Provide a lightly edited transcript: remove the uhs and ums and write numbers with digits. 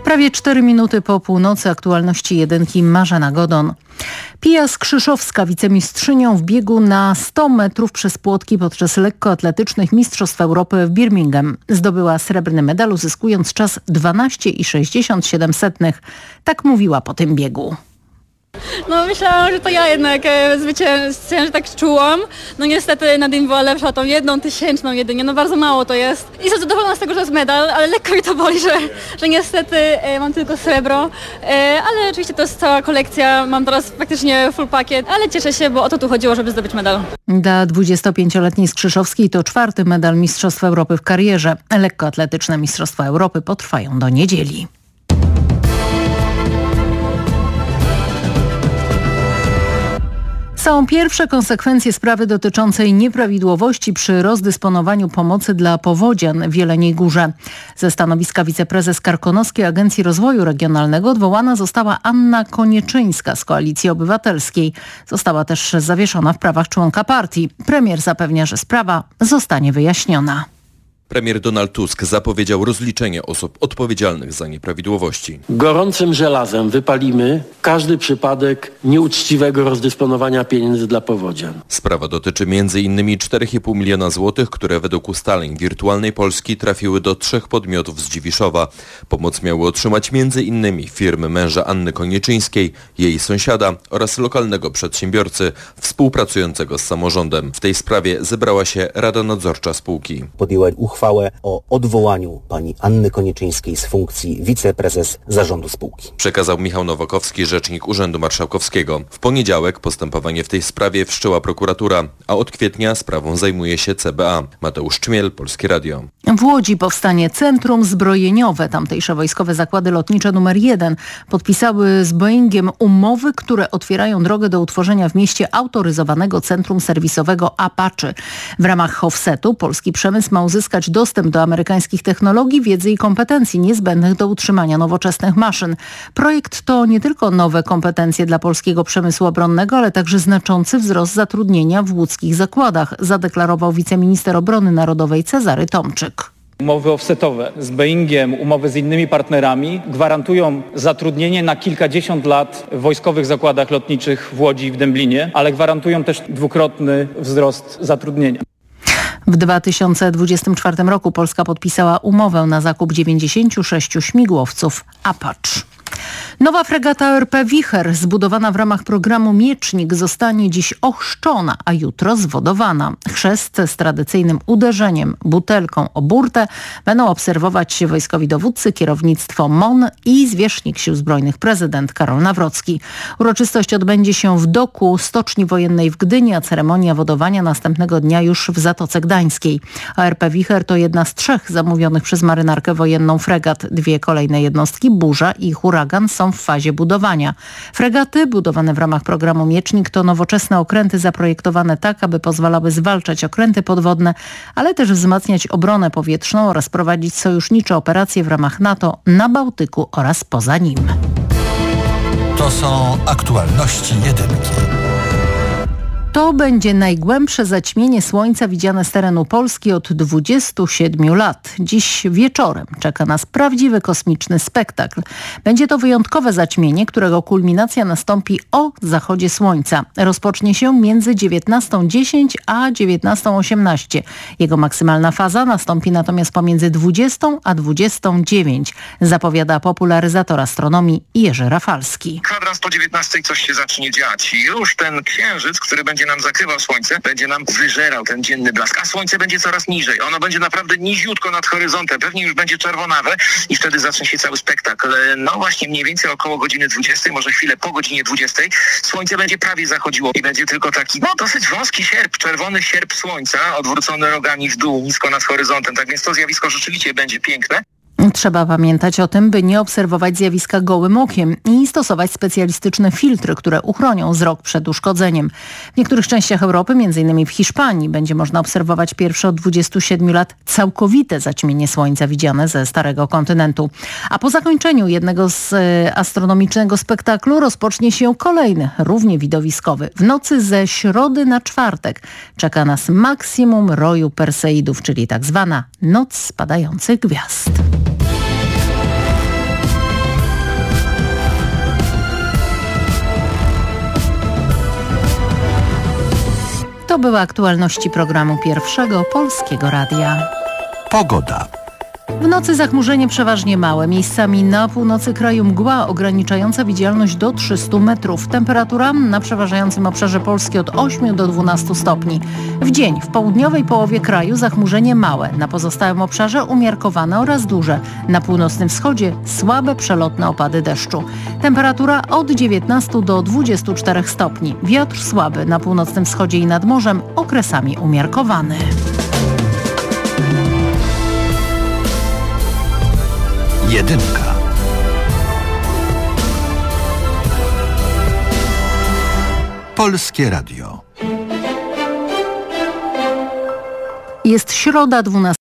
Prawie 4 minuty po północy, aktualności jedynki, Marzena Godon. Pia Skrzyszowska, wicemistrzynią w biegu na 100 metrów przez płotki podczas lekkoatletycznych Mistrzostw Europy w Birmingham. Zdobyła srebrny medal, uzyskując czas 12,67. Tak mówiła po tym biegu. Myślałam, że to ja jednak zwyciężę, że tak czułam. Niestety Nadine była lepsza o tą 1/1000 jedynie, bardzo mało to jest. I jestem zadowolona z tego, że jest medal, ale lekko mi to boli, że niestety mam tylko srebro. Ale oczywiście to jest cała kolekcja, mam teraz faktycznie full pakiet, ale cieszę się, bo o to tu chodziło, żeby zdobyć medal. Dla 25-letniej Skrzyszowskiej to 4. medal Mistrzostw Europy w karierze. Lekkoatletyczne Mistrzostwa Europy potrwają do niedzieli. Są pierwsze konsekwencje sprawy dotyczącej nieprawidłowości przy rozdysponowaniu pomocy dla powodzian w Jeleniej Górze. Ze stanowiska wiceprezes Karkonoskiej Agencji Rozwoju Regionalnego odwołana została Anna Konieczyńska z Koalicji Obywatelskiej. Została też zawieszona w prawach członka partii. Premier zapewnia, że sprawa zostanie wyjaśniona. Premier Donald Tusk zapowiedział rozliczenie osób odpowiedzialnych za nieprawidłowości. Gorącym żelazem wypalimy każdy przypadek nieuczciwego rozdysponowania pieniędzy dla powodzian. Sprawa dotyczy m.in. 4,5 miliona złotych, które według ustaleń Wirtualnej Polski trafiły do 3 podmiotów z Dziwiszowa. Pomoc miały otrzymać m.in. firmy męża Anny Konieczyńskiej, jej sąsiada oraz lokalnego przedsiębiorcy współpracującego z samorządem. W tej sprawie zebrała się Rada Nadzorcza spółki. Podjęła uchwałę o odwołaniu pani Anny Konieczyńskiej z funkcji wiceprezes zarządu spółki. Przekazał Michał Nowakowski, rzecznik Urzędu Marszałkowskiego. W poniedziałek postępowanie w tej sprawie wszczęła prokuratura, a od kwietnia sprawą zajmuje się CBA. Mateusz Czmiel, Polskie Radio. W Łodzi powstanie Centrum Zbrojeniowe. Tamtejsze wojskowe zakłady lotnicze numer 1 podpisały z Boeingiem umowy, które otwierają drogę do utworzenia w mieście autoryzowanego centrum serwisowego Apache. W ramach offsetu polski przemysł ma uzyskać dostęp do amerykańskich technologii, wiedzy i kompetencji niezbędnych do utrzymania nowoczesnych maszyn. Projekt to nie tylko nowe kompetencje dla polskiego przemysłu obronnego, ale także znaczący wzrost zatrudnienia w łódzkich zakładach, zadeklarował wiceminister obrony narodowej Cezary Tomczyk. Umowy offsetowe z Boeingiem, umowy z innymi partnerami gwarantują zatrudnienie na kilkadziesiąt lat w wojskowych zakładach lotniczych w Łodzi i w Dęblinie, ale gwarantują też dwukrotny wzrost zatrudnienia. W 2024 roku Polska podpisała umowę na zakup 96 śmigłowców Apache. Nowa fregata ORP Wicher, zbudowana w ramach programu Miecznik, zostanie dziś ochrzczona, a jutro zwodowana. Chrzest z tradycyjnym uderzeniem butelką o burtę będą obserwować wojskowi dowódcy, kierownictwo MON i zwierzchnik Sił Zbrojnych prezydent Karol Nawrocki. Uroczystość odbędzie się w doku Stoczni Wojennej w Gdyni, a ceremonia wodowania następnego dnia już w Zatoce Gdańskiej. ORP Wicher to jedna z 3 zamówionych przez marynarkę wojenną fregat. 2 kolejne jednostki, Burza i Huragan, są w fazie budowania. Fregaty budowane w ramach programu Miecznik to nowoczesne okręty zaprojektowane tak, aby pozwalały zwalczać okręty podwodne, ale też wzmacniać obronę powietrzną oraz prowadzić sojusznicze operacje w ramach NATO na Bałtyku oraz poza nim. To są aktualności jedynki. To będzie najgłębsze zaćmienie słońca widziane z terenu Polski od 27 lat. Dziś wieczorem czeka nas prawdziwy kosmiczny spektakl. Będzie to wyjątkowe zaćmienie, którego kulminacja nastąpi o zachodzie słońca. Rozpocznie się między 19:10 a 19:18. Jego maksymalna faza nastąpi natomiast pomiędzy 20 a 29. Zapowiada popularyzator astronomii Jerzy Rafalski. Kwadrans po 19 coś się zacznie dziać i już ten księżyc, który będzie nam zakrywał słońce, będzie nam wyżerał ten dzienny blask, a słońce będzie coraz niżej. Ono będzie naprawdę niziutko nad horyzontem, pewnie już będzie czerwonawe i wtedy zacznie się cały spektakl. No właśnie mniej więcej około godziny 20, może chwilę po godzinie 20, słońce będzie prawie zachodziło i będzie tylko taki dosyć wąski sierp, czerwony sierp słońca, odwrócony rogami w dół, nisko nad horyzontem. Tak więc to zjawisko rzeczywiście będzie piękne. Trzeba pamiętać o tym, by nie obserwować zjawiska gołym okiem i stosować specjalistyczne filtry, które uchronią wzrok przed uszkodzeniem. W niektórych częściach Europy, m.in. w Hiszpanii, będzie można obserwować pierwsze od 27 lat całkowite zaćmienie słońca widziane ze starego kontynentu. A po zakończeniu jednego z astronomicznego spektaklu rozpocznie się kolejny, równie widowiskowy. W nocy ze środy na czwartek czeka nas maksimum roju Perseidów, czyli tak zwana noc spadających gwiazd. To były aktualności programu Pierwszego Polskiego Radia. Pogoda. W nocy zachmurzenie przeważnie małe. Miejscami na północy kraju mgła ograniczająca widzialność do 300 metrów. Temperatura na przeważającym obszarze Polski od 8 do 12 stopni. W dzień w południowej połowie kraju zachmurzenie małe. Na pozostałym obszarze umiarkowane oraz duże. Na północnym wschodzie słabe przelotne opady deszczu. Temperatura od 19 do 24 stopni. Wiatr słaby na północnym wschodzie i nad morzem, okresami umiarkowany. Jedynka. Polskie Radio. Jest środa, 12